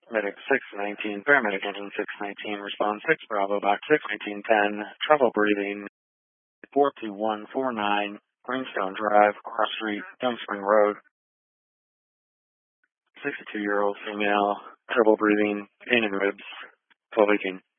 Medic 619, paramedic engine 619, response 6 Bravo, box 61910, trouble breathing, 42149, Greenstone Drive, Cross Street, Young Spring Road, 62-year-old female, trouble breathing, pain in ribs, 1218.